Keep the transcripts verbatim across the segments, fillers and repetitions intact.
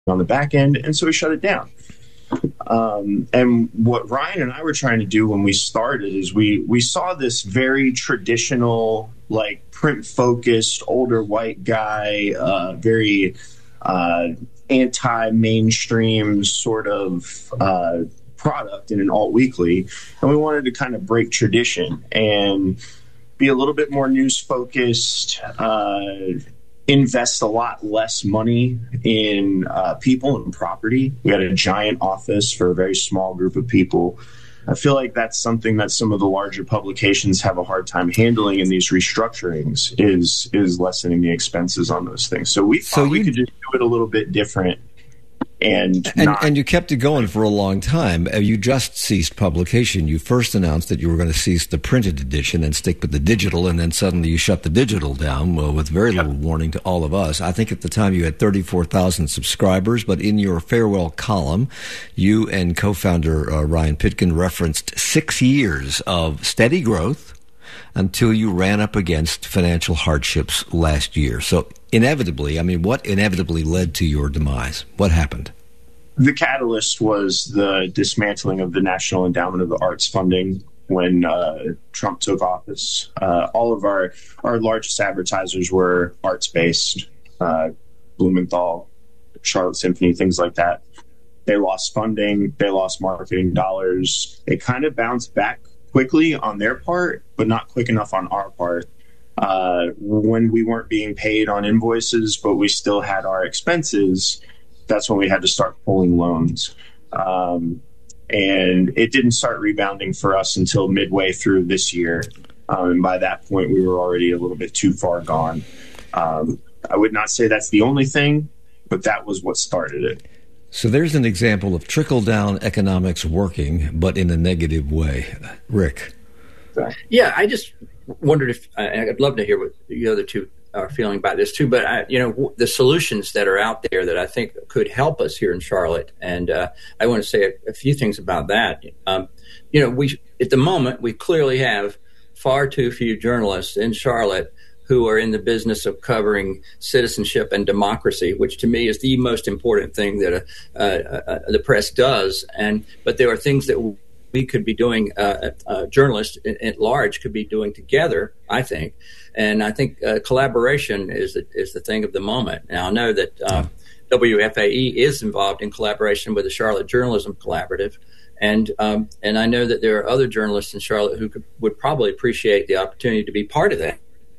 on the back end, and so we shut it down. Um, and what Ryan and I were trying to do when we started is we we saw this very traditional, like print-focused, older white guy, uh, very uh, anti-mainstream sort of uh, product in an alt-weekly, and we wanted to kind of break tradition and be a little bit more news-focused, uh, invest a lot less money in uh, people and property. We had a giant office for a very small group of people. I feel like that's something that some of the larger publications have a hard time handling in these restructurings is is lessening the expenses on those things. So we thought so you, we could just do it a little bit different. And and, not, and you kept it going for a long time. You just ceased publication. You first announced that you were going to cease the printed edition and stick with the digital, and then suddenly you shut the digital down well, with very little warning to all of us. I think at the time you had thirty-four thousand subscribers, but in your farewell column, you and co-founder uh, Ryan Pitkin referenced six years of steady growth until you ran up against financial hardships last year. So inevitably, I mean, what inevitably led to your demise? What happened? The catalyst was the dismantling of the National Endowment of the Arts funding when uh, Trump took office. Uh, all of our, our largest advertisers were arts-based, uh, Blumenthal, Charlotte Symphony, things like that. They lost funding. They lost marketing dollars. It kind of bounced back quickly on their part, but not quick enough on our part. Uh, when we weren't being paid on invoices, but we still had our expenses, that's when we had to start pulling loans. Um, and it didn't start rebounding for us until midway through this year. Um, and by that point, we were already a little bit too far gone. Um, I would not say that's the only thing, but that was what started it. So there's an example of trickle-down economics working, but in a negative way. Rick? Yeah, I just wondered if – I'd love to hear what the other two are feeling about this too, but, I, you know, the solutions that are out there that I think could help us here in Charlotte, and uh, I want to say a, a few things about that. Um, you know, we at the moment, we clearly have far too few journalists in Charlotte who are in the business of covering citizenship and democracy, which to me is the most important thing that uh, uh, the press does. And but there are things that we could be doing, uh, uh, journalists at large could be doing together, I think. And I think uh, collaboration is the, is the thing of the moment. Now, I know that uh, W F A E is involved in collaboration with the Charlotte Journalism Collaborative. And um, and I know that there are other journalists in Charlotte who could, would probably appreciate the opportunity to be part of that.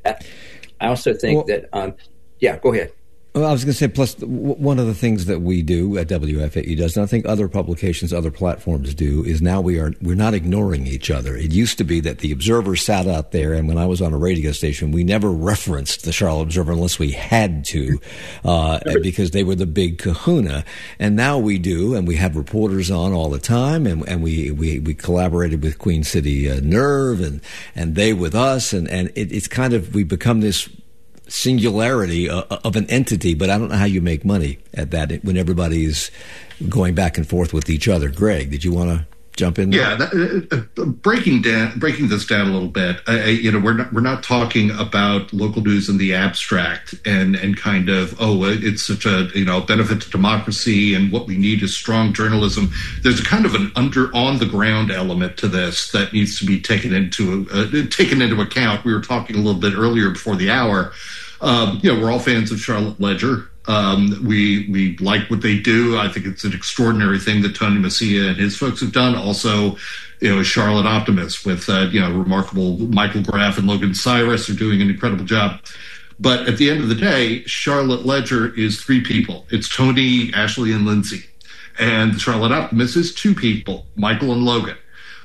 I also think well, that, um, yeah, go ahead. Well, I was going to say, plus, one of the things that we do at W F A E does, and I think other publications, other platforms do, is now we are, we're not ignoring each other. It used to be that the Observer sat out there, and when I was on a radio station, we never referenced the Charlotte Observer unless we had to, uh, because they were the big kahuna. And now we do, and we have reporters on all the time, and, and we, we, we collaborated with Queen City uh, Nerve, and, and they with us, and, and it, it's kind of, we become this singularity of an entity, but I don't know how you make money at that when everybody's going back and forth with each other. Greg, did you want to jump in there? Yeah, that, uh, breaking down, breaking this down a little bit. I, you know, we're not we're not talking about local news in the abstract and and kind of oh, it's such a you know benefit to democracy and what we need is strong journalism. There's a kind of an under on the ground element to this that needs to be taken into uh, taken into account. We were talking a little bit earlier before the hour. Um, you know, we're all fans of Charlotte Ledger. Um, we we like what they do. I think it's an extraordinary thing that Tony Messia and his folks have done. Also, you know, Charlotte Optimist with, uh, you know, remarkable Michael Graff and Logan Cyrus are doing an incredible job. But at the end of the day, Charlotte Ledger is three people. It's Tony, Ashley, and Lindsay. And the Charlotte Optimist is two people, Michael and Logan.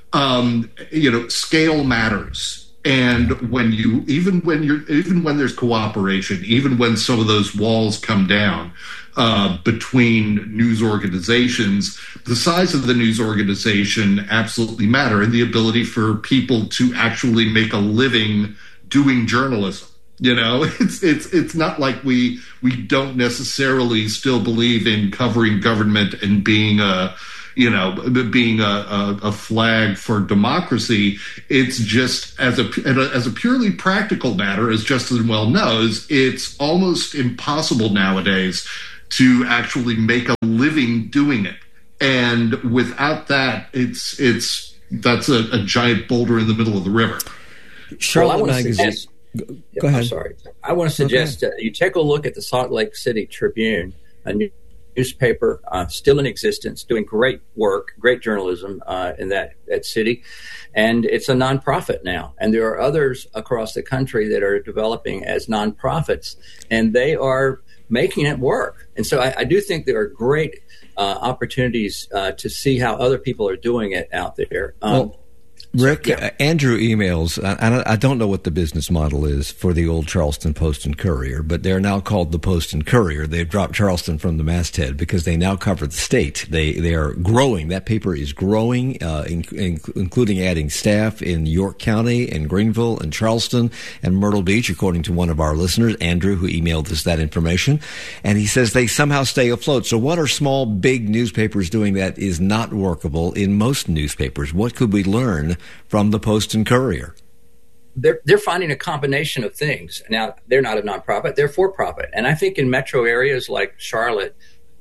Um, you know, scale matters. And when you, even when you're, even when there's cooperation, even when some of those walls come down uh, between news organizations, the size of the news organization absolutely matter, and the ability for people to actually make a living doing journalism. You know, it's it's it's not like we we don't necessarily still believe in covering government and being a. you know, being a, a, a flag for democracy. It's just as a, as a purely practical matter, as Justin well knows, it's almost impossible nowadays to actually make a living doing it. And without that, it's it's that's a, a giant boulder in the middle of the river. Charlotte well, Magazine. Suggest, go, yeah, go ahead. I'm sorry. I want to suggest okay. uh, you take a look at the Salt Lake City Tribune, a new newspaper uh, still in existence, doing great work, great journalism uh, in that, that city. And it's a nonprofit now. And there are others across the country that are developing as nonprofits, and they are making it work. And so I, I do think there are great uh, opportunities uh, to see how other people are doing it out there. Um, well, Rick, so, yeah. uh, Andrew emails, and I don't know what the business model is for the old Charleston Post and Courier, but they're now called the Post and Courier. They've dropped Charleston from the masthead because they now cover the state. They they are growing. That paper is growing, uh, in, in, including adding staff in York County and Greenville and Charleston and Myrtle Beach, according to one of our listeners, Andrew, who emailed us that information. And he says they somehow stay afloat. So what are small, big newspapers doing that is not workable in most newspapers? What could we learn from the Post and Courier? They're they're finding a combination of things. Now, they're not a nonprofit, they're for-profit. And I think in metro areas like Charlotte,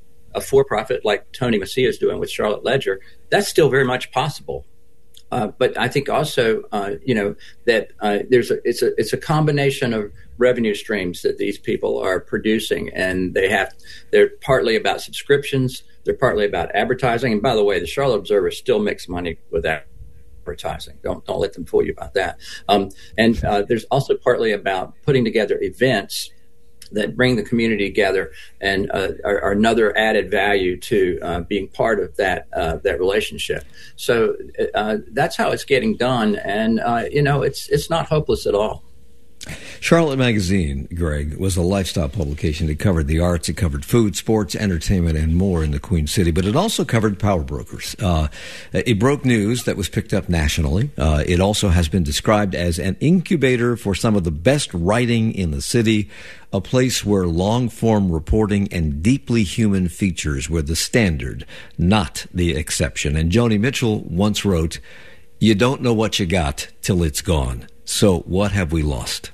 a for-profit like Tony Messia is doing with Charlotte Ledger, that's still very much possible. Uh, but I think also, uh, you know, that uh, there's a it's a it's a combination of revenue streams that these people are producing, and they have they're partly about subscriptions, they're partly about advertising. And by the way, the Charlotte Observer still makes money with that. Advertising. Don't don't let them fool you about that. Um, and uh, there's also partly about putting together events that bring the community together and uh, are, are another added value to uh, being part of that uh, that relationship. So uh, that's how it's getting done, and uh, you know it's it's not hopeless at all. Charlotte Magazine, Greg, was a lifestyle publication. It covered the arts, it covered food, sports, entertainment, and more in the Queen City, but it also covered power brokers. Uh, it broke news that was picked up nationally. Uh, it also has been described as an incubator for some of the best writing in the city, a place where long-form reporting and deeply human features were the standard, not the exception. And Joni Mitchell once wrote, "You don't know what you got till it's gone. So what have we lost?"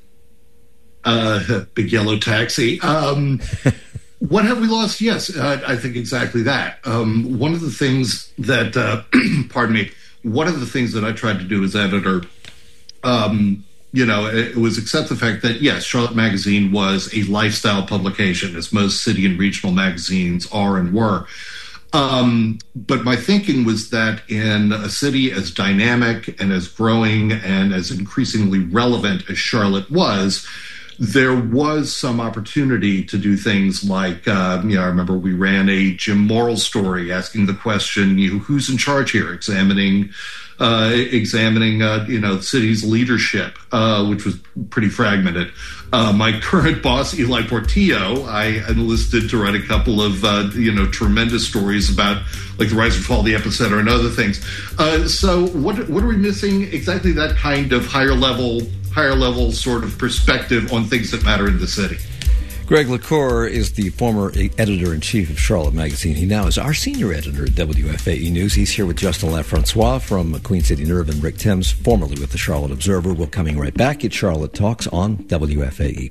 Uh, big yellow taxi. Um, what have we lost? Yes, uh, I think exactly that. Um, one of the things that, uh, pardon me, one of the things that I tried to do as editor, um, you know, it was accept the fact that, yes, Charlotte Magazine was a lifestyle publication, as most city and regional magazines are and were. Um, but my thinking was that in a city as dynamic and as growing and as increasingly relevant as Charlotte was, there was some opportunity to do things like, uh, you know, I remember we ran a Jim Morrill story asking the question, you know, who's in charge here, examining, uh, examining, uh, you know, the city's leadership, uh, which was pretty fragmented. Uh, my current boss, Eli Portillo, I enlisted to write a couple of, uh, you know, tremendous stories about like the rise and fall of the epicenter and other things. Uh, so what, what are we missing? Exactly that kind of higher level higher level sort of perspective on things that matter in the city. Greg LaCour is the former editor-in-chief of Charlotte Magazine. He now is our senior editor at W F A E News. He's here with Justin LaFrancois from Queen City Nerve and Rick Thames, formerly with the Charlotte Observer. We're coming right back at Charlotte Talks on W F A E.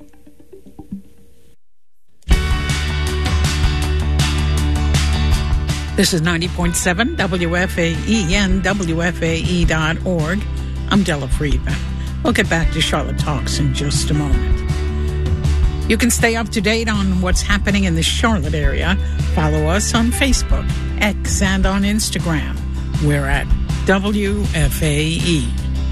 This is ninety point seven W F A E and W F A E dot org. I'm Della Friedman. We'll get back to Charlotte Talks in just a moment. You can stay up to date on what's happening in the Charlotte area. Follow us on Facebook, X, and on Instagram. We're at W F A E.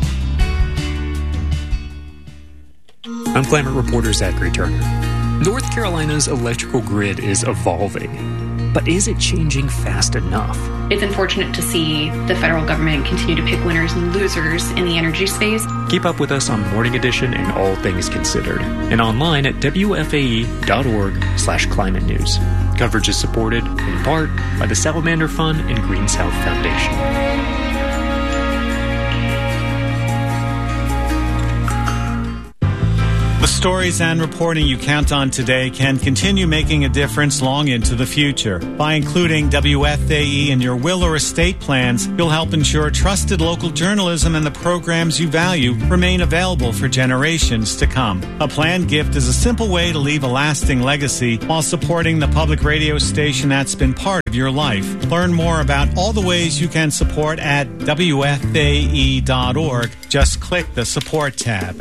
I'm climate reporter Zachary Turner. North Carolina's electrical grid is evolving. But is it changing fast enough? It's unfortunate to see the federal government continue to pick winners and losers in the energy space. Keep up with us on Morning Edition and All Things Considered, and online at W F A E dot org slash climate news. Coverage is supported, in part, by the Salamander Fund and Green South Foundation. The stories and reporting you count on today can continue making a difference long into the future. By including W F A E in your will or estate plans, you'll help ensure trusted local journalism and the programs you value remain available for generations to come. A planned gift is a simple way to leave a lasting legacy while supporting the public radio station that's been part of your life. Learn more about all the ways you can support at W F A E dot org. Just click the support tab.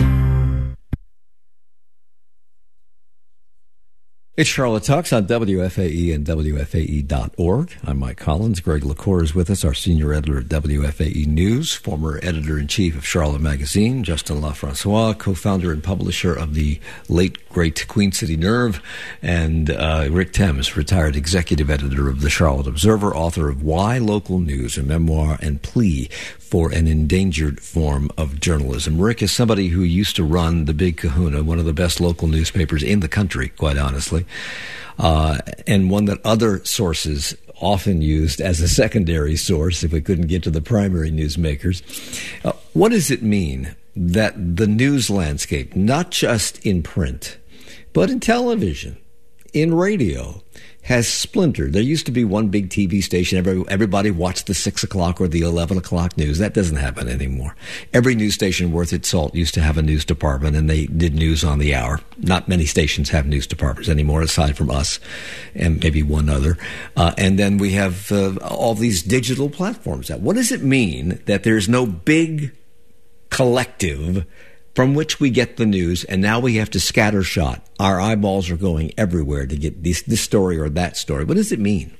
It's Charlotte Talks on W F A E and W F A E dot org. I'm Mike Collins. Greg LaCour is with us, our senior editor at W F A E News, former editor-in-chief of Charlotte Magazine, Justin LaFrancois, co-founder and publisher of the late, great Queen City Nerve, and uh, Rick Thames, retired executive editor of the Charlotte Observer, author of Why Local News, a memoir and plea for an endangered form of journalism. Rick is somebody who used to run the Big Kahuna, one of the best local newspapers in the country, quite honestly, uh, and one that other sources often used as a secondary source if we couldn't get to the primary newsmakers. Uh, what does it mean that the news landscape, not just in print, but in television, in radio, has splintered? There used to be one big T V station. Every, everybody watched the six o'clock or the eleven o'clock news. That doesn't happen anymore. Every news station worth its salt used to have a news department, and they did news on the hour. Not many stations have news departments anymore, aside from us and maybe one other. Uh, and then we have uh, all these digital platforms. What does it mean that there's no big collective from which we get the news, and now we have to scattershot? Our eyeballs are going everywhere to get this, this story or that story. What does it mean?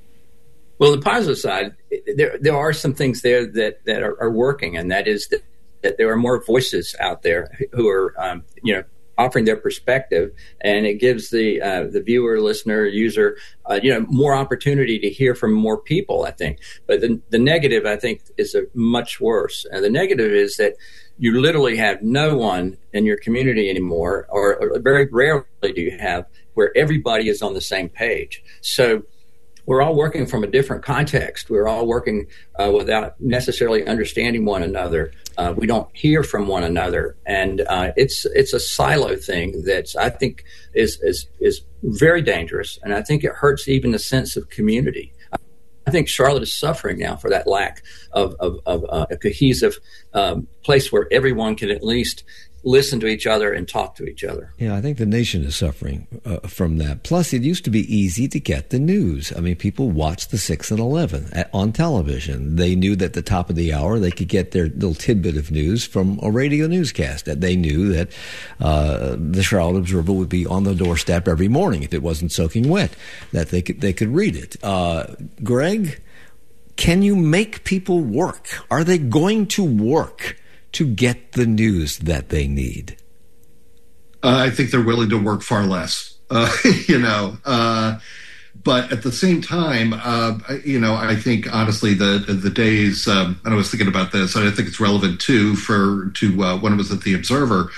Well, the positive side, there there are some things there that, that are, are working, and that is that, that there are more voices out there who are, um, you know, offering their perspective, and it gives the uh, the viewer, listener, user, uh, you know, more opportunity to hear from more people, I think. But the, the negative, I think, is a much worse. And the negative is that you literally have no one in your community anymore, or, or very rarely do you have, where everybody is on the same page. So we're all working from a different context. We're all working uh, without necessarily understanding one another. Uh, we don't hear from one another, and uh, it's it's a silo thing that I think is is is very dangerous, and I think it hurts even the sense of community. I think Charlotte is suffering now for that lack of of, of uh, a cohesive um, place where everyone can at least listen to each other and talk to each other. Yeah, I think the nation is suffering uh, from that. Plus, it used to be easy to get the news. I mean, people watched the six and eleven at, on television. They knew that at the top of the hour they could get their little tidbit of news from a radio newscast. That they knew that uh, the Charlotte Observer would be on the doorstep every morning if it wasn't soaking wet, that they could, they could read it. Uh, Greg, can you make people work? Are they going to work to get the news that they need? Uh, I think they're willing to work far less, uh, you know. Uh, but at the same time, uh, you know, I think honestly the the days. Um, and I was thinking about this. And I think it's relevant too for to uh, when I was at the Observer.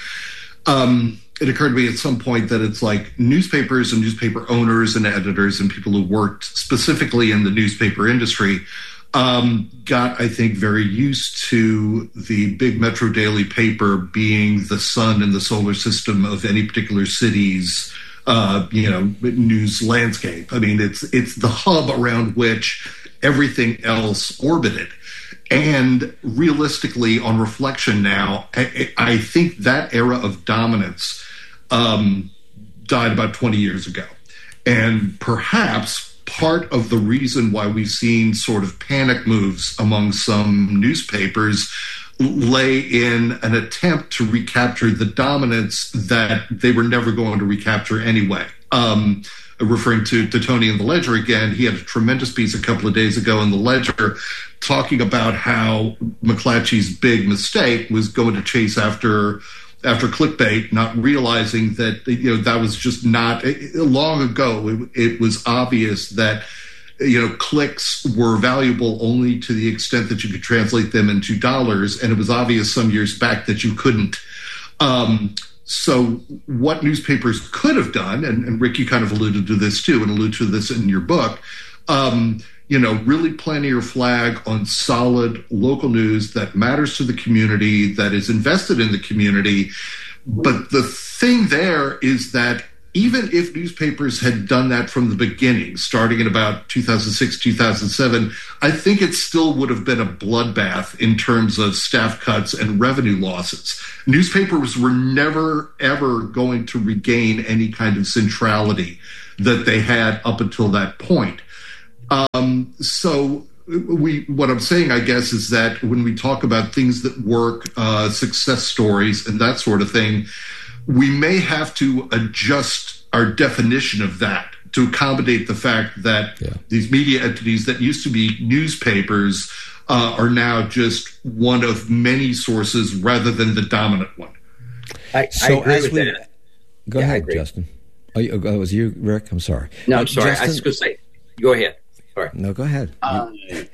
Um, it occurred to me at some point that it's like newspapers and newspaper owners and editors and people who worked specifically in the newspaper industry Um, got, I think, very used to the big metro daily paper being the sun and the solar system of any particular city's, uh, you know, news landscape. I mean, it's it's the hub around which everything else orbited. And realistically, on reflection now, I, I think that era of dominance um, died about twenty years ago. And perhaps part of the reason why we've seen sort of panic moves among some newspapers lay in an attempt to recapture the dominance that they were never going to recapture anyway. Um, referring to, to Tony in the Ledger again, he had a tremendous piece a couple of days ago in the Ledger talking about how McClatchy's big mistake was going to chase after after clickbait, not realizing that, you know, that was just not long ago. It, it was obvious that, you know, clicks were valuable only to the extent that you could translate them into dollars. And it was obvious some years back that you couldn't. Um, so what newspapers could have done, and, and Rick, you kind of alluded to this too, and alluded to this in your book, um, you know, really planting your flag on solid local news that matters to the community, that is invested in the community, but the thing there is that even if newspapers had done that from the beginning, starting in about two thousand six, two thousand seven, I think it still would have been a bloodbath in terms of staff cuts and revenue losses. Newspapers were never, ever going to regain any kind of centrality that they had up until that point. Um, so we, what I'm saying, I guess, is that when we talk about things that work, uh, success stories and that sort of thing, we may have to adjust our definition of that to accommodate the fact that yeah. these media entities that used to be newspapers uh, are now just one of many sources rather than the dominant one. I, so I agree as with we, that. Go yeah, ahead, Justin. Oh, you, oh, it was you, Rick? I'm sorry. No, I'm uh, sorry. Justin, I was going to say, go ahead. Sorry. No, go ahead. Uh,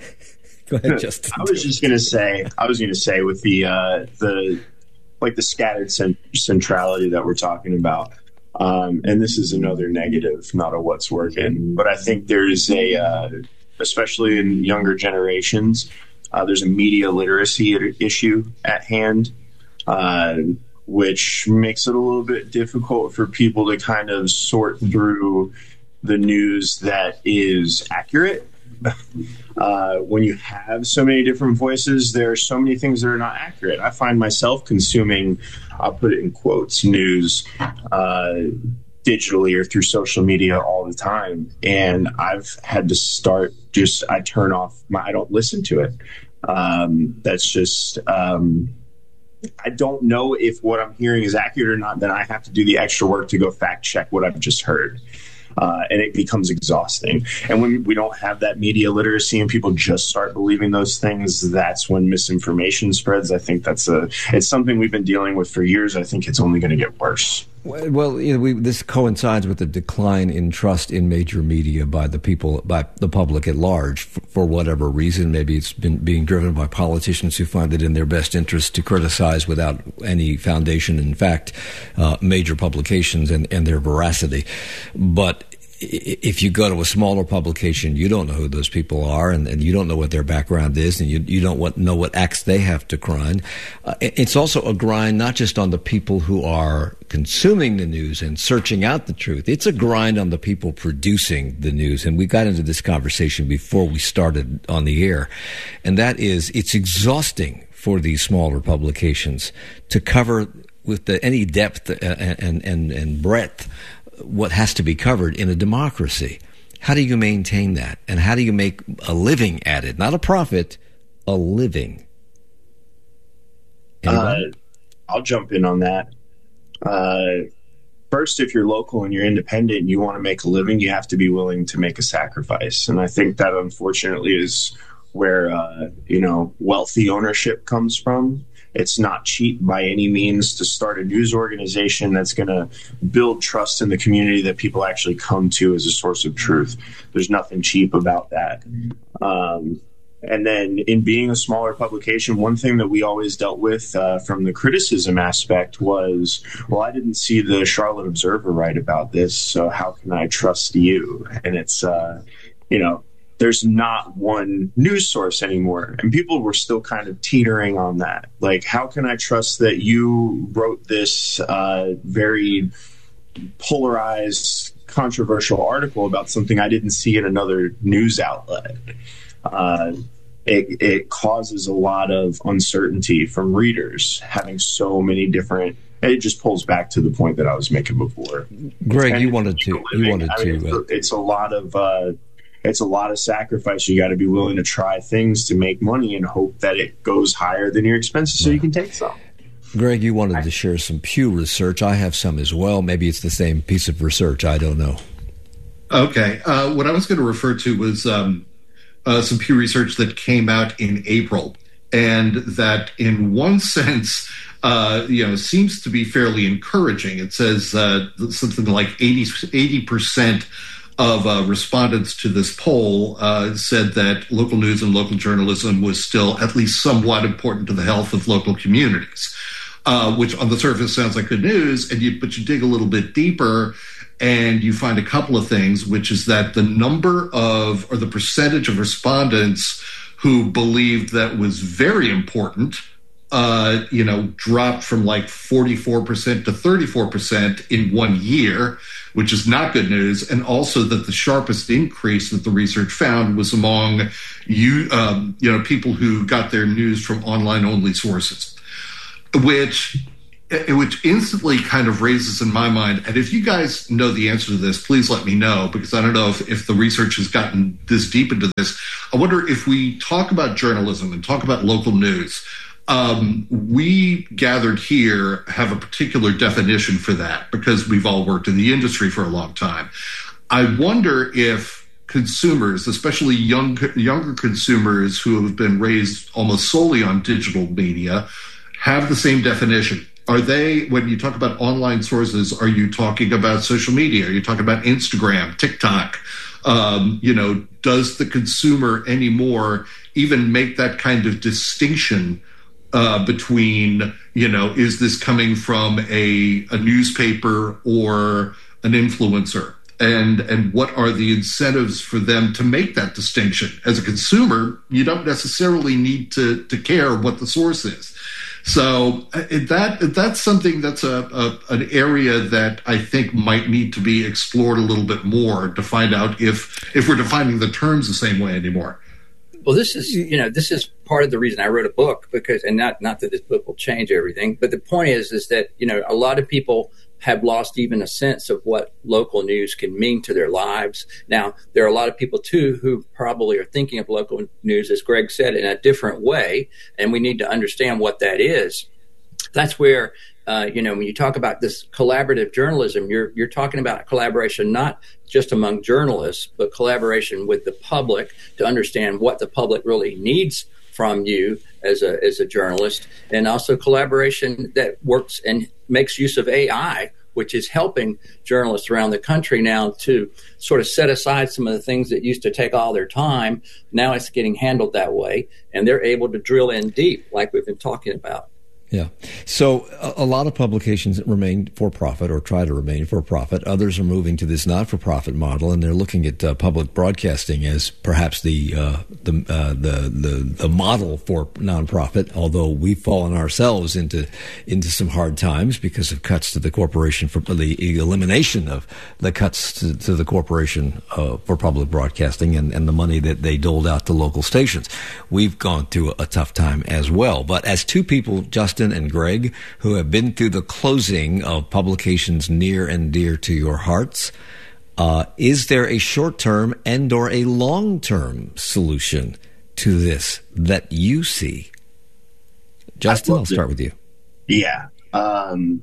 go ahead, Justin. I was just going to say, I was going to say with the, uh, the, like the scattered cent- centrality that we're talking about. Um, and this is another negative, not a what's working, but I think there's a, uh, especially in younger generations, uh, there's a media literacy issue at hand, uh, which makes it a little bit difficult for people to kind of sort through the news that is accurate. Uh, when you have so many different voices, there are so many things that are not accurate. I find myself consuming, I'll put it in quotes, news uh, digitally or through social media all the time. And I've had to start just, I turn off my, I don't listen to it. Um, that's just, um, I don't know if what I'm hearing is accurate or not. Then I have to do the extra work to go fact check what I've just heard. Uh, and it becomes exhausting. And when we don't have that media literacy and people just start believing those things, that's when misinformation spreads. I think that's a, it's something we've been dealing with for years. I think it's only going to get worse. Well, you know, we, this coincides with the decline in trust in major media by the people, by the public at large, for, for whatever reason. Maybe it's been being driven by politicians who find it in their best interest to criticize without any foundation in fact, uh, major publications and, and their veracity. But if you go to a smaller publication, you don't know who those people are, and, and you don't know what their background is, and you, you don't what, know what acts they have to grind. Uh, it's also a grind not just on the people who are consuming the news and searching out the truth. It's a grind on the people producing the news. And we got into this conversation before we started on the air. And that is, it's exhausting for these smaller publications to cover with the, any depth and, and, and breadth what has to be covered in a democracy. How do you maintain that? And how do you make a living at it? Not a profit, a living. Uh, I'll jump in on that. Uh, first, if you're local and you're independent and you want to make a living, you have to be willing to make a sacrifice. And I think that unfortunately is where, uh, you know, wealthy ownership comes from. It's not cheap by any means to start a news organization that's going to build trust in the community that people actually come to as a source of truth. There's nothing cheap about that. Um, and then in being a smaller publication, one thing that we always dealt with uh, from the criticism aspect was, well, I didn't see the Charlotte Observer write about this, so how can I trust you? And it's, uh, you know, there's not one news source anymore. And people were still kind of teetering on that. Like, how can I trust that you wrote this uh, very polarized, controversial article about something I didn't see in another news outlet? Uh, it, it causes a lot of uncertainty from readers, having so many different... It just pulls back to the point that I was making before. Greg, you wanted to... You wanted I mean, to. Uh, it's a lot of... Uh, It's a lot of sacrifice. You got to be willing to try things to make money and hope that it goes higher than your expenses so you can take some. Greg, you wanted to share some Pew research. I have some as well. Maybe it's the same piece of research. I don't know. Okay. Uh, what I was going to refer to was um, uh, some Pew research that came out in April, and that in one sense, uh, you know, seems to be fairly encouraging. It says uh, something like eighty percent of uh, respondents to this poll uh, said that local news and local journalism was still at least somewhat important to the health of local communities, uh, which on the surface sounds like good news. And you, but you dig a little bit deeper and you find a couple of things, which is that the number of, or the percentage of respondents who believed that was very important uh, you know, dropped from like forty-four percent to thirty-four percent in one year, which is not good news. And also that the sharpest increase that the research found was among you, um, you know, people who got their news from online-only sources, which which instantly kind of raises in my mind, and if you guys know the answer to this, please let me know, because I don't know if, if the research has gotten this deep into this. I wonder if we talk about journalism and talk about local news, um, we gathered here have a particular definition for that because we've all worked in the industry for a long time. I wonder if consumers, especially young, younger consumers who have been raised almost solely on digital media, have the same definition. Are they, when you talk about online sources, are you talking about social media? Are you talking about Instagram, TikTok? Um, you know, does the consumer anymore even make that kind of distinction uh, between, you know, is this coming from a, a newspaper or an influencer? And and what are the incentives for them to make that distinction? As a consumer, you don't necessarily need to, to care what the source is. So that that's something that's a, a an area that I think might need to be explored a little bit more to find out if if we're defining the terms the same way anymore. Well, this is you know this is part of the reason I wrote a book, because and not not that this book will change everything, but the point is is that you know a lot of people have lost even a sense of what local news can mean to their lives. Now, there are a lot of people, too, who probably are thinking of local news, as Greg said, in a different way, and we need to understand what that is. That's where, uh, you know, when you talk about this collaborative journalism, you're you're talking about collaboration not just among journalists, but collaboration with the public to understand what the public really needs from you as a as a journalist, and also collaboration that works and makes use of A I, which is helping journalists around the country now to sort of set aside some of the things that used to take all their time. Now it's getting handled that way, and they're able to drill in deep like we've been talking about. Yeah. So a, a lot of publications remain for-profit or try to remain for-profit. Others are moving to this not-for-profit model, and they're looking at uh, public broadcasting as perhaps the uh, the, uh, the the the model for nonprofit. Although we've fallen ourselves into into some hard times because of cuts to the corporation for the elimination of the cuts to, to the corporation uh, for public broadcasting and, and the money that they doled out to local stations. We've gone through a, a tough time as well. But as two people, Justin and Greg, who have been through the closing of publications near and dear to your hearts, uh, is there a short-term and or a long-term solution to this that you see? Justin, I'll start with you. Yeah. Um,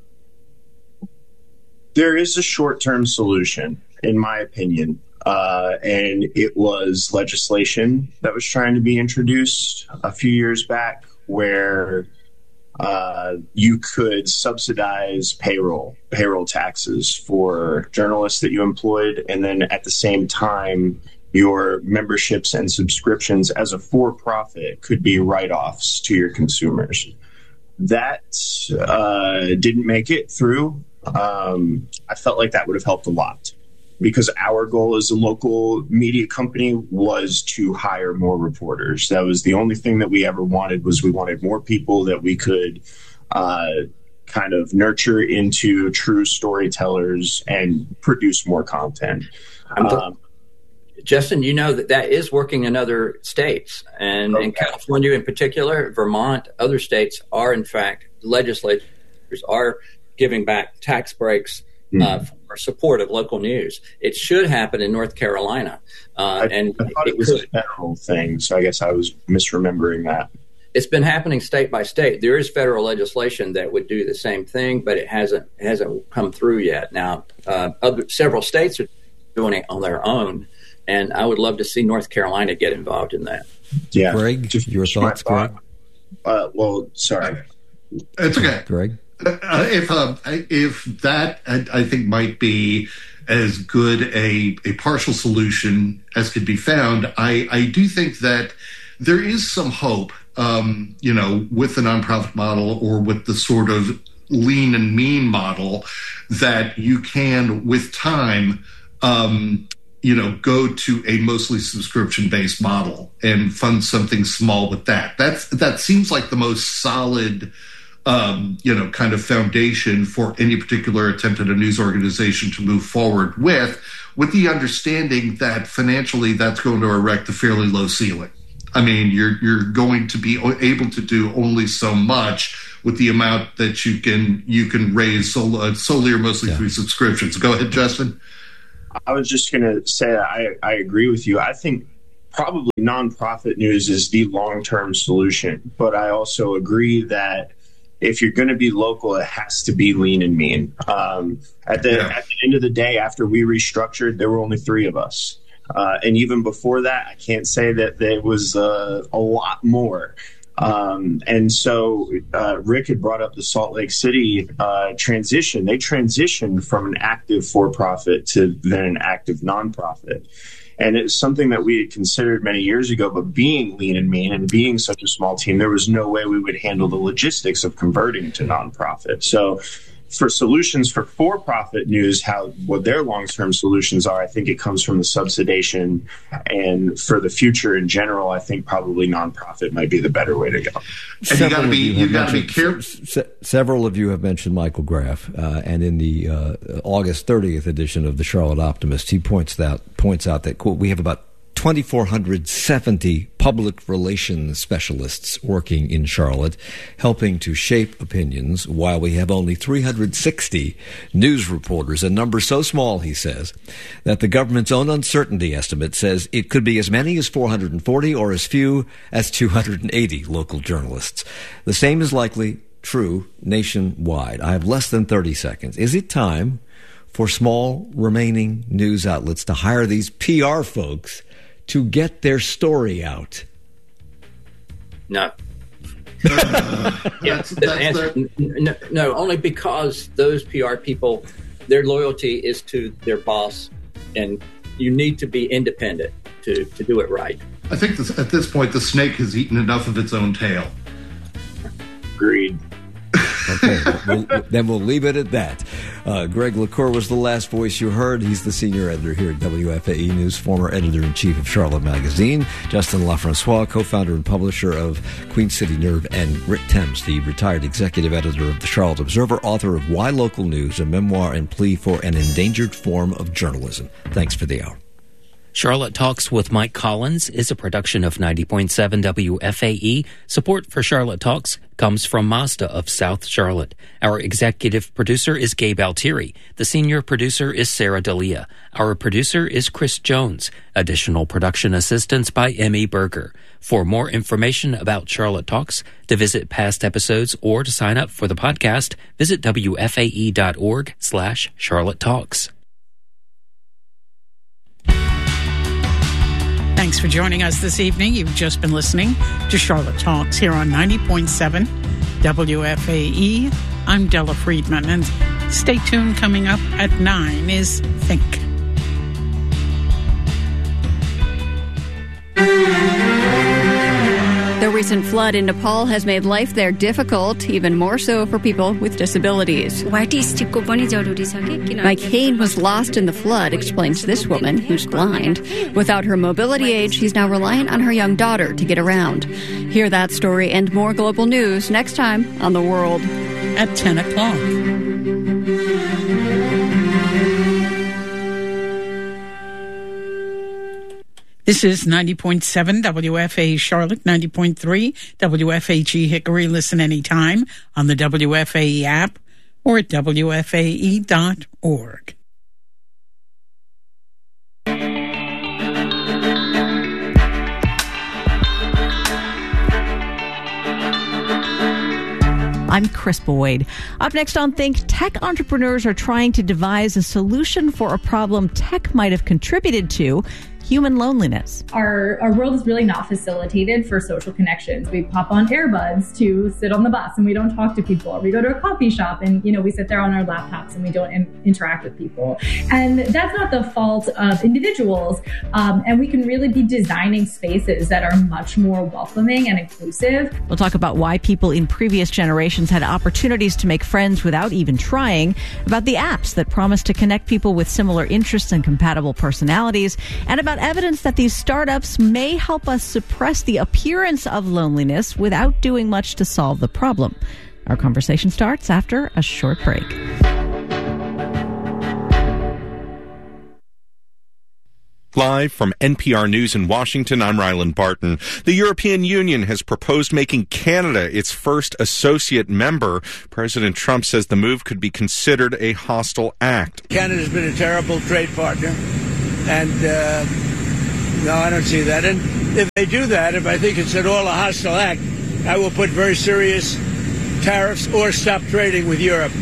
there is a short-term solution, in my opinion, uh, and it was legislation that was trying to be introduced a few years back where Uh, you could subsidize payroll, payroll taxes for journalists that you employed, and then at the same time, your memberships and subscriptions as a for-profit could be write-offs to your consumers. That uh, didn't make it through. Um, I felt like that would have helped a lot, because our goal as a local media company was to hire more reporters. That was the only thing that we ever wanted, was we wanted more people that we could uh, kind of nurture into true storytellers and produce more content. Um, Justin, you know that that is working in other states, and okay. in California in particular, Vermont, other states are, in fact, legislators are giving back tax breaks mm-hmm. uh, for support of local news. It should happen in North Carolina. Uh, I, and I thought it, it was could. a federal thing, so I guess I was misremembering that. It's been happening state by state. There is federal legislation that would do the same thing, but it hasn't it hasn't come through yet. Now, uh, other, several states are doing it on their own, and I would love to see North Carolina get involved in that. Yeah, Greg, just your thoughts, Greg? Uh, well, sorry, it's okay, Greg. Uh, if uh, if that I, I think might be as good a a partial solution as could be found, I I do think that there is some hope. Um, you know, with the nonprofit model or with the sort of lean and mean model, that you can, with time, um, you know, go to a mostly subscription-based model and fund something small with that. That's that seems like the most solid, um, you know, kind of foundation for any particular attempt at a news organization to move forward with, with the understanding that financially that's going to erect a fairly low ceiling. I mean, you're you're going to be able to do only so much with the amount that you can you can raise solely, solely or mostly yeah. through subscriptions. Go ahead, Justin. I was just going to say I, I agree with you. I think probably nonprofit news is the long-term solution, but I also agree that if you're going to be local, it has to be lean and mean. Um, at the yeah. at the end of the day, after we restructured, there were only three of us. Uh, and even before that, I can't say that there was uh, a lot more. Um, and so uh, Rick had brought up the Salt Lake City uh, transition. They transitioned from an active for-profit to then an active nonprofit. And it's something that we had considered many years ago, but being lean and mean and being such a small team, there was no way we would handle the logistics of converting to nonprofit. So for solutions for for-profit news, how what their long-term solutions are, I think it comes from the subsidization. And for the future in general, I think probably nonprofit might be the better way to go. And you got to be you got to be careful. Se- several of you have mentioned Michael Graff, uh, and in the uh, August thirtieth edition of the Charlotte Optimist, he points out points out that quote, we have about two thousand four hundred seventy public relations specialists working in Charlotte, helping to shape opinions, while we have only three hundred sixty news reporters, a number so small, he says, that the government's own uncertainty estimate says it could be as many as four hundred forty or as few as two hundred eighty local journalists. The same is likely true nationwide. I have less than thirty seconds. Is it time for small remaining news outlets to hire these P R folks to get their story out? No. Uh, yeah, that's, the that's answer, no, no, only because those P R people, their loyalty is to their boss, and you need to be independent to, to do it right. I think this, at this point, the snake has eaten enough of its own tail. Agreed. Okay, we'll, then we'll leave it at that. Uh, Greg LaCour was the last voice you heard. He's the senior editor here at W F A E News, former editor-in-chief of Charlotte Magazine. Justin LaFrancois, co-founder and publisher of Queen City Nerve, and Rick Thames, the retired executive editor of the Charlotte Observer, author of Why Local News, a memoir and plea for an endangered form of journalism. Thanks for the hour. Charlotte Talks with Mike Collins is a production of ninety point seven W F A E. Support for Charlotte Talks comes from Mazda of South Charlotte. Our executive producer is Gabe Altieri. The senior producer is Sarah D'Elia. Our producer is Chris Jones. Additional production assistance by Emmy Berger. For more information about Charlotte Talks, to visit past episodes, or to sign up for the podcast, visit W F A E dot org slash Charlotte Talks. Thanks for joining us this evening. You've just been listening to Charlotte Talks here on ninety point seven W F A E. I'm Della Friedman, and stay tuned. Coming up at nine is Think. The recent flood in Nepal has made life there difficult, even more so for people with disabilities. Mike Hain was lost in the flood, explains this woman, who's blind. Without her mobility aid, she's now reliant on her young daughter to get around. Hear that story and more global news next time on The World. At ten o'clock. This is ninety point seven W F A E Charlotte, ninety point three W F A G Hickory. Listen anytime on the W F A E app or at W F A E dot org. I'm Chris Boyd. Up next on Think, tech entrepreneurs are trying to devise a solution for a problem tech might have contributed to human loneliness. Our, our world is really not facilitated for social connections. We pop on earbuds to sit on the bus and we don't talk to people. Or we go to a coffee shop and, you know, we sit there on our laptops and we don't in- interact with people. And that's not the fault of individuals. Um, and we can really be designing spaces that are much more welcoming and inclusive. We'll talk about why people in previous generations had opportunities to make friends without even trying, about the apps that promise to connect people with similar interests and compatible personalities, and about evidence that these startups may help us suppress the appearance of loneliness without doing much to solve the problem. Our conversation starts after a short break. Live from N P R News in Washington, I'm Ryland Barton. The European Union has proposed making Canada its first associate member. President Trump says the move could be considered a hostile act. Canada's been a terrible trade partner, and uh, no, I don't see that. And if they do that, if I think it's at all a hostile act, I will put very serious tariffs or stop trading with Europe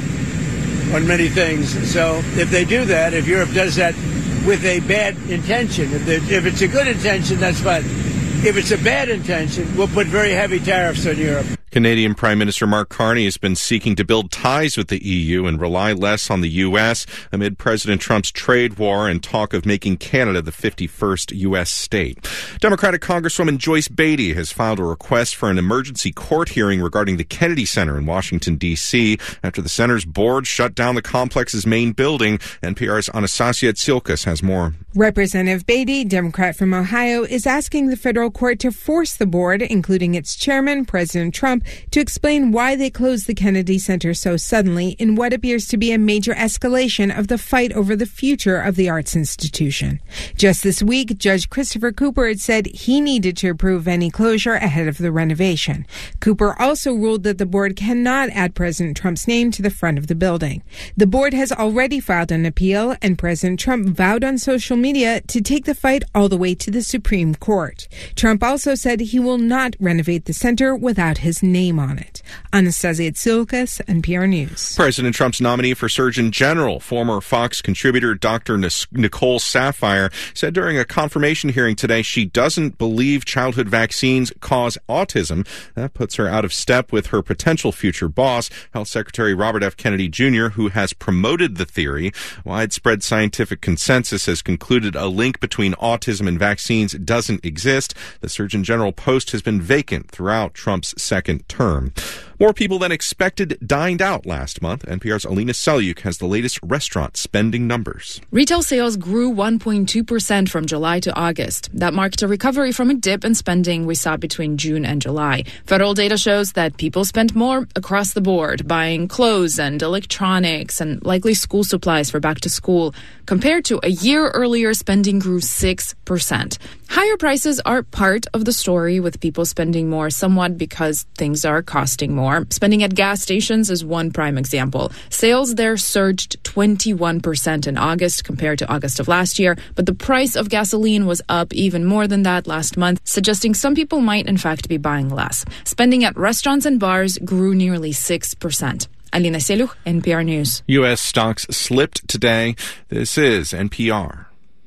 on many things. So if they do that, if Europe does that with a bad intention, if, if it's a good intention, that's fine. If it's a bad intention, we'll put very heavy tariffs on Europe. Canadian Prime Minister Mark Carney has been seeking to build ties with the E U and rely less on the U S amid President Trump's trade war and talk of making Canada the fifty-first U S state. Democratic Congresswoman Joyce Beatty has filed a request for an emergency court hearing regarding the Kennedy Center in Washington, D C after the center's board shut down the complex's main building. N P R's Anastasia Tsilkas has more. Representative Beatty, Democrat from Ohio, is asking the federal court to force the board, including its chairman, President Trump, to explain why they closed the Kennedy Center so suddenly in what appears to be a major escalation of the fight over the future of the arts institution. Just this week, Judge Christopher Cooper had said he needed to approve any closure ahead of the renovation. Cooper also ruled that the board cannot add President Trump's name to the front of the building. The board has already filed an appeal, and President Trump vowed on social media to take the fight all the way to the Supreme Court. Trump also said he will not renovate the center without his name on it. Anastasia Tsilkas, N P R News. President Trump's nominee for Surgeon General, former Fox contributor Doctor Nicole Saphier, said during a confirmation hearing today she doesn't believe childhood vaccines cause autism. That puts her out of step with her potential future boss, Health Secretary Robert F. Kennedy Junior, who has promoted the theory. Widespread scientific consensus has concluded a link between autism and vaccines doesn't exist. The Surgeon General post has been vacant throughout Trump's second term. More people than expected dined out last month. N P R's Alina Selyuk has the latest restaurant spending numbers. Retail sales grew one point two percent from July to August. That marked a recovery from a dip in spending we saw between June and July. Federal data shows that people spent more across the board, buying clothes and electronics and likely school supplies for back to school. Compared to a year earlier, spending grew six percent. Higher prices are part of the story, with people spending more somewhat because things are costing more. Spending at gas stations is one prime example. Sales there surged twenty-one percent in August compared to August of last year, but the price of gasoline was up even more than that last month, suggesting some people might in fact be buying less. Spending at restaurants and bars grew nearly six percent. Alina Selyuk, N P R News. U S stocks slipped today. This is N P R.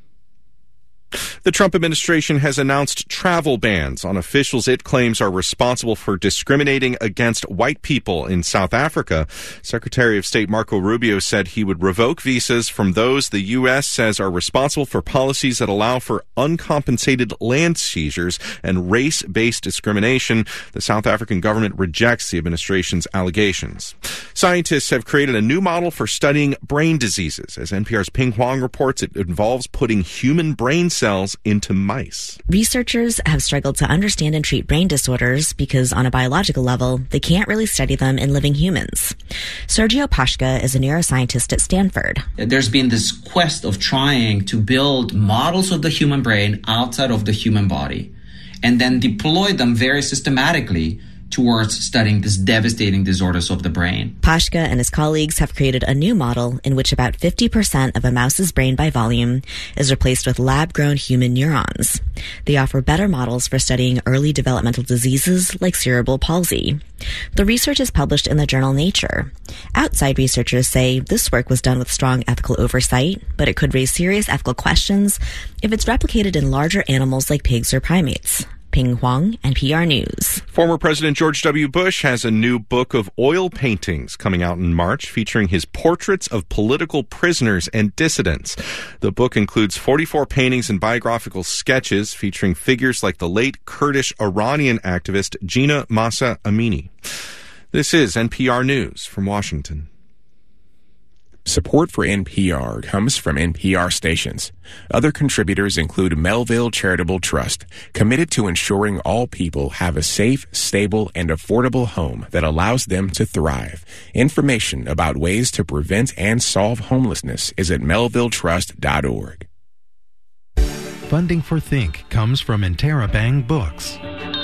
The Trump administration has announced travel bans on officials it claims are responsible for discriminating against white people in South Africa. Secretary of State Marco Rubio said he would revoke visas from those the U S says are responsible for policies that allow for uncompensated land seizures and race-based discrimination. The South African government rejects the administration's allegations. Scientists have created a new model for studying brain diseases. As N P R's Ping Huang reports, it involves putting human brain cells cells into mice. Researchers have struggled to understand and treat brain disorders because on a biological level, they can't really study them in living humans. Sergio Pashka is a neuroscientist at Stanford. There's been this quest of trying to build models of the human brain outside of the human body and then deploy them very systematically towards studying these devastating disorders of the brain. Pashka and his colleagues have created a new model in which about fifty percent of a mouse's brain by volume is replaced with lab-grown human neurons. They offer better models for studying early developmental diseases like cerebral palsy. The research is published in the journal Nature. Outside researchers say this work was done with strong ethical oversight, but it could raise serious ethical questions if it's replicated in larger animals like pigs or primates. Ping Huang, N P R News. Former President George W. Bush has a new book of oil paintings coming out in March featuring his portraits of political prisoners and dissidents. The book includes forty-four paintings and biographical sketches featuring figures like the late Kurdish Iranian activist Jina Mahsa Amini. This is N P R News from Washington. Support for N P R comes from N P R stations. Other contributors include Melville Charitable Trust, committed to ensuring all people have a safe, stable, and affordable home that allows them to thrive. Information about ways to prevent and solve homelessness is at melville trust dot org. Funding for Think comes from Interabang Books.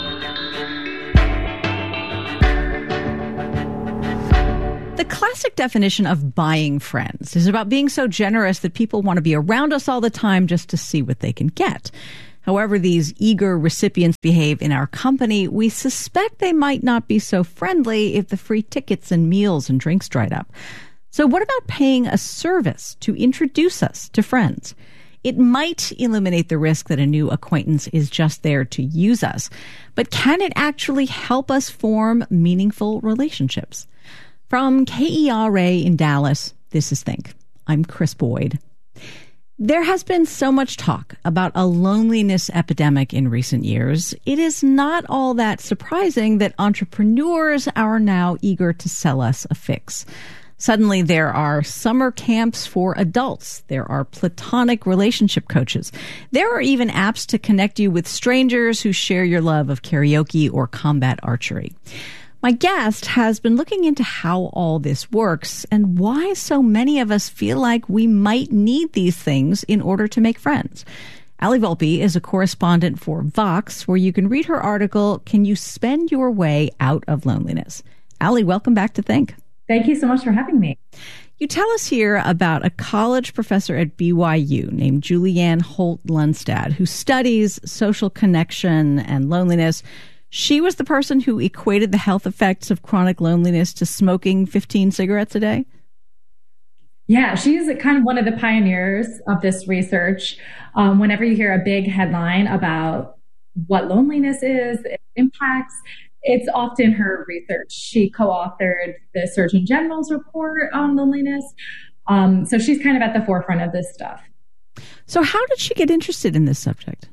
The classic definition of buying friends is about being so generous that people want to be around us all the time just to see what they can get. However these eager recipients behave in our company, we suspect they might not be so friendly if the free tickets and meals and drinks dried up. So what about paying a service to introduce us to friends? It might eliminate the risk that a new acquaintance is just there to use us, but can it actually help us form meaningful relationships? From K E R A in Dallas, this is Think. I'm Chris Boyd. There has been so much talk about a loneliness epidemic in recent years. It is not all that surprising that entrepreneurs are now eager to sell us a fix. Suddenly, there are summer camps for adults. There are platonic relationship coaches. There are even apps to connect you with strangers who share your love of karaoke or combat archery. My guest has been looking into how all this works and why so many of us feel like we might need these things in order to make friends. Ali Volpe is a correspondent for Vox, where you can read her article, Can You Spend Your Way Out of Loneliness? Ali, welcome back to Think. Thank you so much for having me. You tell us here about a college professor at B Y U named Julianne Holt-Lunstad, who studies social connection and loneliness. She was the person who equated the health effects of chronic loneliness to smoking fifteen cigarettes a day? Yeah, she's kind of one of the pioneers of this research. Um, whenever you hear a big headline about what loneliness is, its impacts, it's often her research. She co-authored the Surgeon General's report on loneliness. Um, so she's kind of at the forefront of this stuff. So how did she get interested in this subject?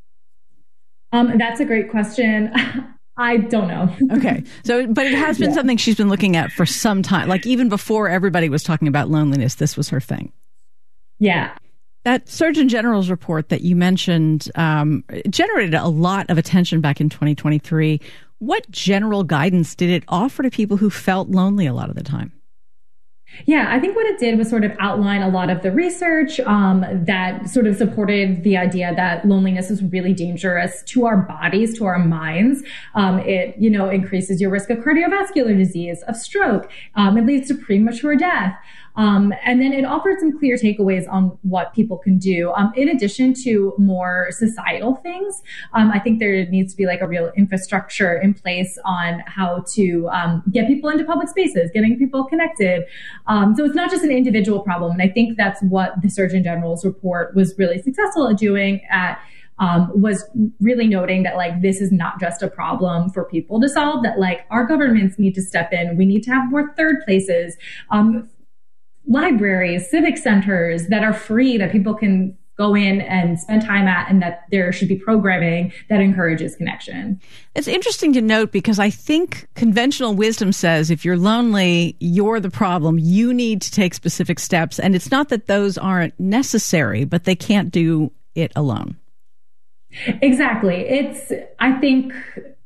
Um, that's a great question. I don't know. Okay. So, but it has been yeah. something she's been looking at for some time. Like even before everybody was talking about loneliness, this was her thing. Yeah. That Surgeon General's report that you mentioned um, generated a lot of attention back in twenty twenty-three. What general guidance did it offer to people who felt lonely a lot of the time? Yeah, I think what it did was sort of outline a lot of the research um, that sort of supported the idea that loneliness is really dangerous to our bodies, to our minds. Um, it, you know, increases your risk of cardiovascular disease, of stroke. Um, it leads to premature death. Um, and then it offered some clear takeaways on what people can do. Um, in addition to more societal things, um, I think there needs to be like a real infrastructure in place on how to um, get people into public spaces, getting people connected. Um, so it's not just an individual problem. And I think that's what the Surgeon General's report was really successful at doing at Um, was really noting that like this is not just a problem for people to solve, that like our governments need to step in. We need to have more third places, um, libraries, civic centers that are free, that people can go in and spend time at, and that there should be programming that encourages connection. It's interesting to note because I think conventional wisdom says if you're lonely, you're the problem. You need to take specific steps. And it's not that those aren't necessary, but they can't do it alone. Exactly. It's, I think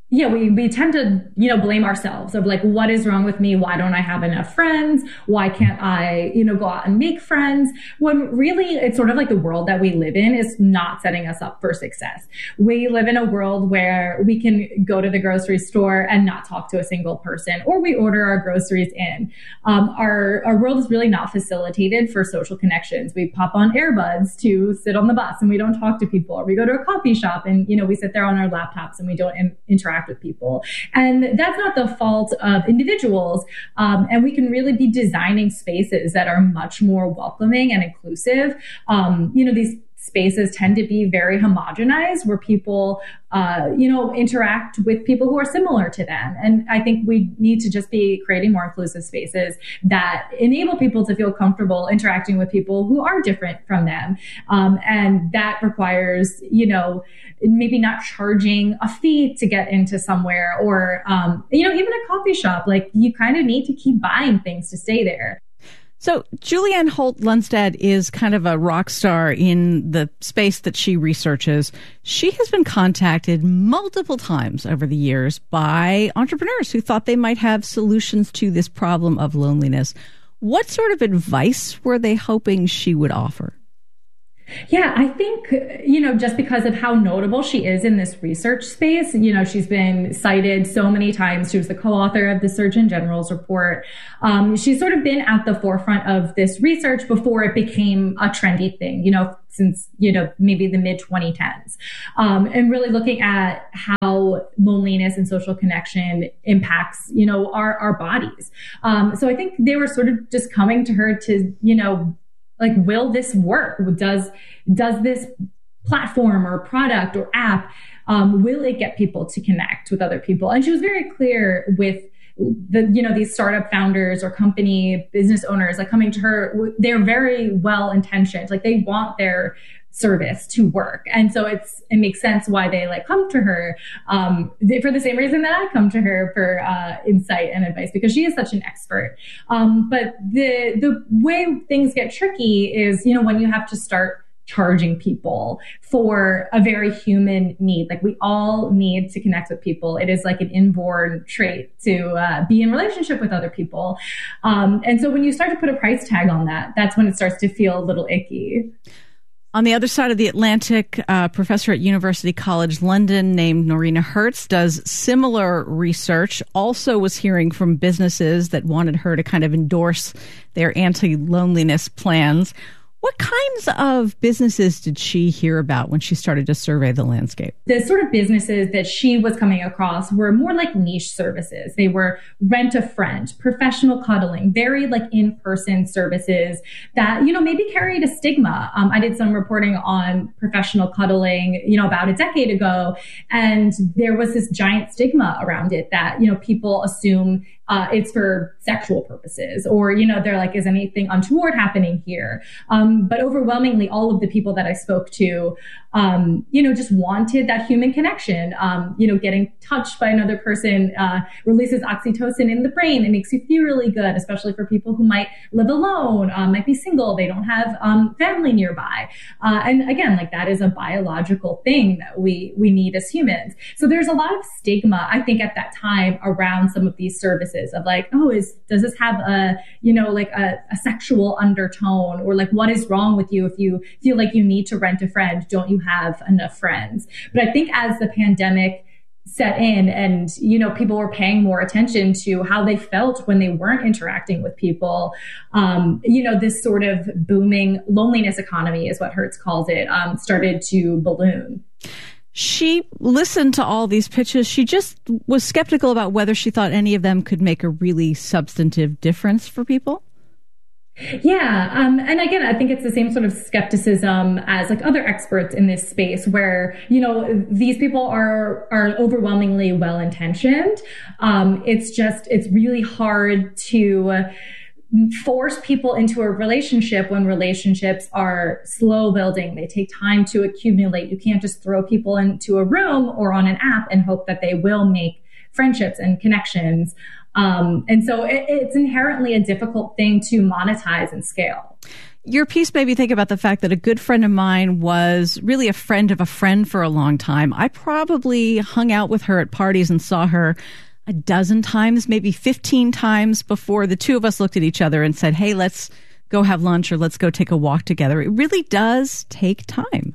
yeah, we, we tend to, you know, blame ourselves of like, what is wrong with me? Why don't I have enough friends? Why can't I, you know, go out and make friends? When really it's sort of like the world that we live in is not setting us up for success. We live in a world where we can go to the grocery store and not talk to a single person, or we order our groceries in. Um, our, our world is really not facilitated for social connections. We pop on earbuds to sit on the bus and we don't talk to people, or we go to a coffee shop and, you know, we sit there on our laptops and we don't in, interact with people. And that's not the fault of individuals. Um, and we can really be designing spaces that are much more welcoming and inclusive. Um, you know, these spaces tend to be very homogenized where people, uh, you know, interact with people who are similar to them. And I think we need to just be creating more inclusive spaces that enable people to feel comfortable interacting with people who are different from them. Um, and that requires, you know, maybe not charging a fee to get into somewhere, or, um, you know, even a coffee shop. Like, you kind of need to keep buying things to stay there. So Julianne Holt Lunstad is kind of a rock star in the space that she researches. She has been contacted multiple times over the years by entrepreneurs who thought they might have solutions to this problem of loneliness. What sort of advice were they hoping she would offer? Yeah, I think, you know, just because of how notable she is in this research space, you know, she's been cited so many times. She was the co-author of the Surgeon General's report. Um, she's sort of been at the forefront of this research before it became a trendy thing, you know, since, you know, maybe the mid twenty tens. Um, and really looking at how loneliness and social connection impacts, you know, our, our bodies. Um, so I think they were sort of just coming to her to, you know, like, will this work? Does, does this platform or product or app, um, will it get people to connect with other people? And she was very clear with the, you know, these startup founders or company business owners, like, coming to her, they're very well intentioned. Like, they want their service to work. And so it's, it makes sense why they like come to her, um, they, for the same reason that I come to her for, uh, insight and advice, because she is such an expert. Um, but the, the way things get tricky is, you know, when you have to start charging people for a very human need. Like, we all need to connect with people. It is like an inborn trait to uh, be in relationship with other people. Um, and so when you start to put a price tag on that, that's when it starts to feel a little icky. On the other side of the Atlantic, a professor at University College London named Norina Hertz does similar research, also was hearing from businesses that wanted her to kind of endorse their anti-loneliness plans. What kinds of businesses did she hear about when she started to survey the landscape? The sort of businesses that she was coming across were more like niche services. They were rent a friend, professional cuddling, very like in-person services that, you know, maybe carried a stigma. Um, I did some reporting on professional cuddling, you know, about a decade ago, and there was this giant stigma around it that, you know, people assume Uh, it's for sexual purposes, or, you know, they're like, is anything untoward happening here? Um, but overwhelmingly, all of the people that I spoke to, um, you know, just wanted that human connection. Um, you know, getting touched by another person uh, releases oxytocin in the brain. It makes you feel really good, especially for people who might live alone, um, might be single, they don't have um, family nearby. Uh, and again, like, that is a biological thing that we we need as humans. So there's a lot of stigma, I think, at that time around some of these services. Of like, oh, is does this have a, you know, like a, a sexual undertone, or like, what is wrong with you if you feel like you need to rent a friend? Don't you have enough friends? But I think as the pandemic set in and, you know, people were paying more attention to how they felt when they weren't interacting with people, um, you know, this sort of booming loneliness economy is what Hertz calls it, um, started to balloon. She listened to all these pitches. She just was skeptical about whether she thought any of them could make a really substantive difference for people. Yeah. Um, and again, I think it's the same sort of skepticism as like other experts in this space where, you know, these people are, are overwhelmingly well-intentioned. Um, it's just, it's really hard to uh, force people into a relationship when relationships are slow building. They take time to accumulate. You can't just throw people into a room or on an app and hope that they will make friendships and connections. Um, and so it, it's inherently a difficult thing to monetize and scale. Your piece made me think about the fact that a good friend of mine was really a friend of a friend for a long time. I probably hung out with her at parties and saw her a dozen times, maybe fifteen times before the two of us looked at each other and said, hey, let's go have lunch or let's go take a walk together. It really does take time.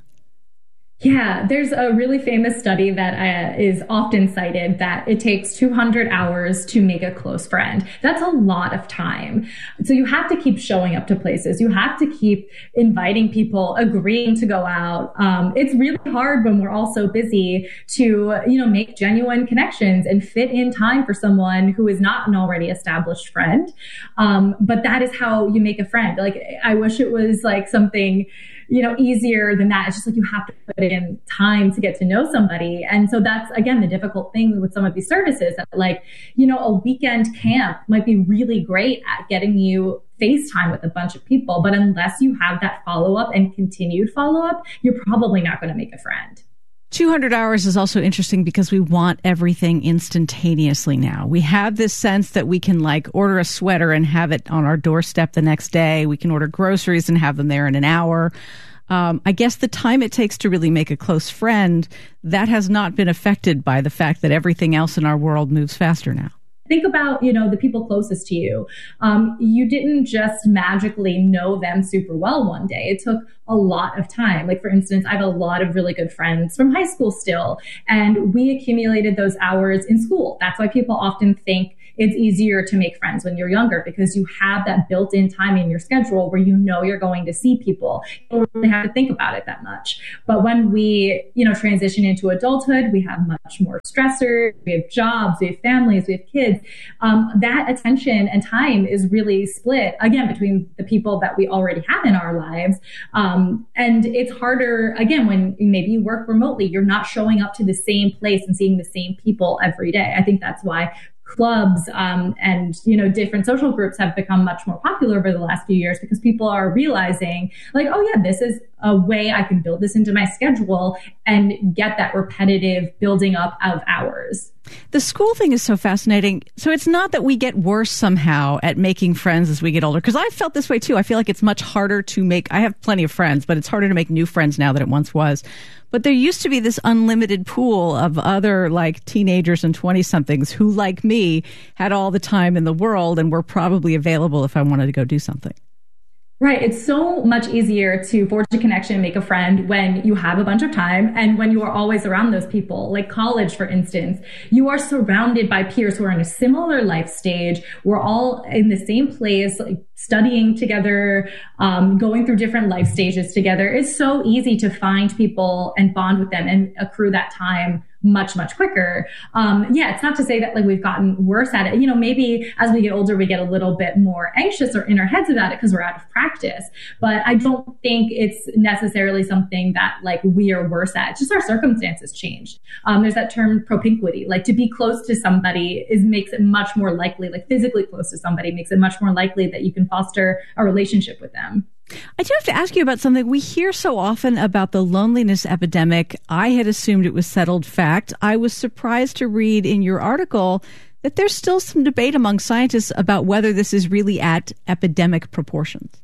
Yeah, there's a really famous study that uh, is often cited that it takes two hundred hours to make a close friend. That's a lot of time. So you have to keep showing up to places. You have to keep inviting people, agreeing to go out. Um, it's really hard when we're all so busy to, you know, make genuine connections and fit in time for someone who is not an already established friend. Um, but that is how you make a friend. Like, I wish it was like something, you know, easier than that. It's just like you have to put in time to get to know somebody. And so that's, again, the difficult thing with some of these services that, like, you know, a weekend camp might be really great at getting you FaceTime with a bunch of people. But unless you have that follow-up and continued follow-up, you're probably not going to make a friend. two hundred hours is also interesting because we want everything instantaneously now. We have this sense that we can like order a sweater and have it on our doorstep the next day. We can order groceries and have them there in an hour. Um, I guess the time it takes to really make a close friend, that has not been affected by the fact that everything else in our world moves faster now. Think about, you know, the people closest to you. Um, you didn't just magically know them super well one day. It took a lot of time. Like, for instance, I have a lot of really good friends from high school still, and we accumulated those hours in school. That's why people often think it's easier to make friends when you're younger, because you have that built-in time in your schedule where you know you're going to see people. You don't really have to think about it that much. But when we, you know, transition into adulthood, we have much more stressors, we have jobs, we have families, we have kids. Um, that attention and time is really split, again, between the people that we already have in our lives. Um, and it's harder, again, when maybe you work remotely, you're not showing up to the same place and seeing the same people every day. I think that's why clubs um, and, you know, different social groups have become much more popular over the last few years, because people are realizing, like, oh yeah, this is a way I can build this into my schedule and get that repetitive building up of hours. The school thing is so fascinating. So it's not that we get worse somehow at making friends as we get older, because I felt this way too. I feel like it's much harder to make, I have plenty of friends, but it's harder to make new friends now than it once was. But there used to be this unlimited pool of other like teenagers and twenty somethings who, like me, had all the time in the world and were probably available if I wanted to go do something. Right. It's so much easier to forge a connection, make a friend when you have a bunch of time and when you are always around those people. Like college, for instance, you are surrounded by peers who are in a similar life stage. We're all in the same place, like studying together, um, going through different life stages together. It's so easy to find people and bond with them and accrue that time much, much quicker. Um, yeah, it's not to say that like we've gotten worse at it. You know, maybe as we get older, we get a little bit more anxious or in our heads about it because we're out of practice. But I don't think it's necessarily something that like we are worse at. It's just our circumstances changed. Um, there's that term propinquity, like to be close to somebody is makes it much more likely, like physically close to somebody makes it much more likely that you can foster a relationship with them. I do have to ask you about something. We hear so often about the loneliness epidemic. I had assumed it was settled fact. I was surprised to read in your article that there's still some debate among scientists about whether this is really at epidemic proportions.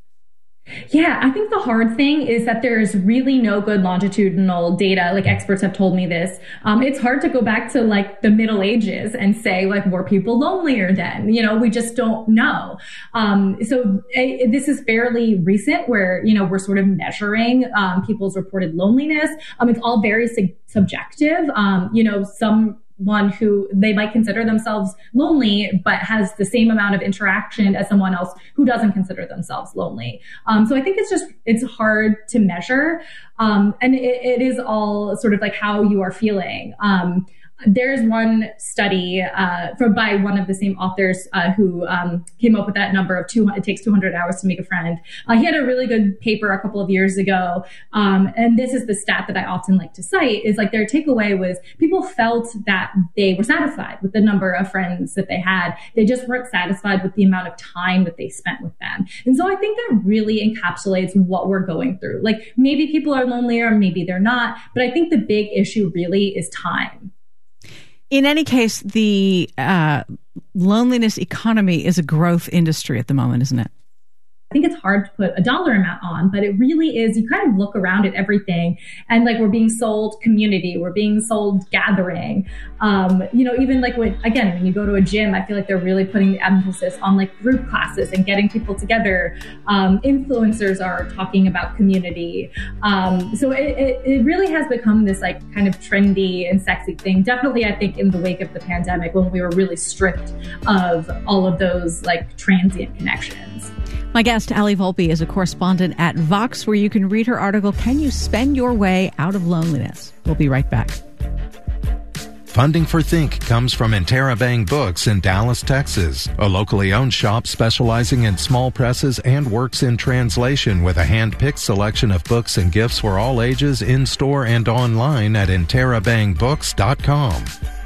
Yeah, I think the hard thing is that there's really no good longitudinal data. Like experts have told me this. Um, it's hard to go back to like the Middle Ages and say like, were people lonelier then? You know, we just don't know. Um, so uh, this is fairly recent where, you know, we're sort of measuring um, people's reported loneliness. Um, it's all very su- subjective. Um, you know, some one who they might consider themselves lonely, but has the same amount of interaction as someone else who doesn't consider themselves lonely. Um, so I think it's just, it's hard to measure. Um, and it, it is all sort of like how you are feeling. Um, There's one study uh, from by one of the same authors uh, who um, came up with that number of two. It takes two hundred hours to make a friend. Uh, he had a really good paper a couple of years ago, um, and this is the stat that I often like to cite. Is like their takeaway was people felt that they were satisfied with the number of friends that they had. They just weren't satisfied with the amount of time that they spent with them. And so I think that really encapsulates what we're going through. Like maybe people are lonelier, maybe they're not, but I think the big issue really is time. In any case, the uh, loneliness economy is a growth industry at the moment, isn't it? I think it's hard to put a dollar amount on, but it really is, you kind of look around at everything and like we're being sold community, we're being sold gathering. Um, you know, even like when, again, when you go to a gym, I feel like they're really putting the emphasis on like group classes and getting people together. Um, influencers are talking about community. Um, so it, it, it really has become this like kind of trendy and sexy thing. Definitely, I think in the wake of the pandemic when we were really stripped of all of those like transient connections. My guest, Ali Volpe, is a correspondent at Vox, where you can read her article, Can You Spend Your Way Out of Loneliness? We'll be right back. Funding for Think comes from Interabang Books in Dallas, Texas, a locally owned shop specializing in small presses and works in translation with a hand-picked selection of books and gifts for all ages in-store and online at interabang books dot com.